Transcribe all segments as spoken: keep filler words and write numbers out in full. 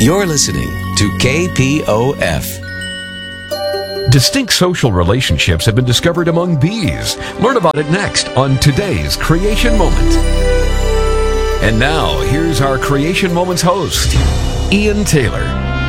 You're listening to K P O F. Distinct social relationships have been discovered among bees. Learn about it next on today's Creation Moment. And now, here's our Creation Moments host, Ian Taylor.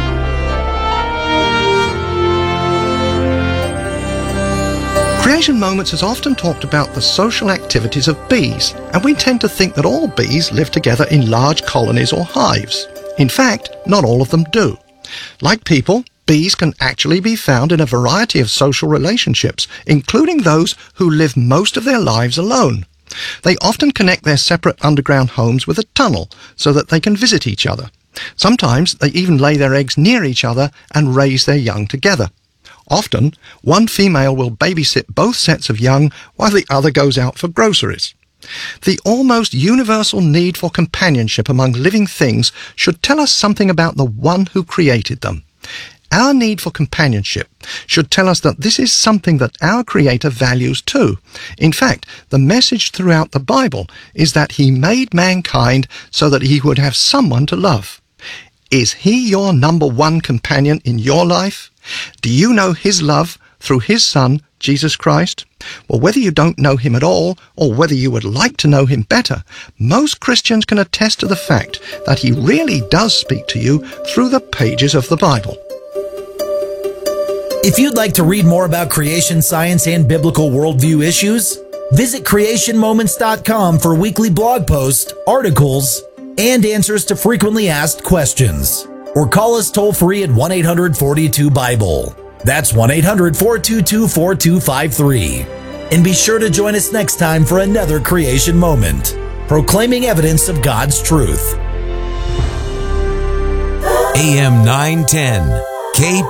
Creation Moments has often talked about the social activities of bees, and we tend to think that all bees live together in large colonies or hives. In fact, not all of them do. Like people, bees can actually be found in a variety of social relationships, including those who live most of their lives alone. They often connect their separate underground homes with a tunnel so that they can visit each other. Sometimes they even lay their eggs near each other and raise their young together. Often, one female will babysit both sets of young while the other goes out for groceries. The almost universal need for companionship among living things should tell us something about the one who created them. Our need for companionship should tell us that this is something that our Creator values too. In fact, the message throughout the Bible is that He made mankind so that He would have someone to love. Is He your number one companion in your life? Do you know His love through His Son, Jesus Christ? Well, whether you don't know Him at all, or whether you would like to know Him better, most Christians can attest to the fact that He really does speak to you through the pages of the Bible. If you'd like to read more about creation science and biblical worldview issues, visit creation moments dot com for weekly blog posts, articles, and answers to frequently asked questions. Or call us toll-free at one eight hundred, four two, Bible. That's one eight hundred, four two two, four two five three. And be sure to join us next time for another Creation Moment, proclaiming evidence of God's truth. A M nine ten, K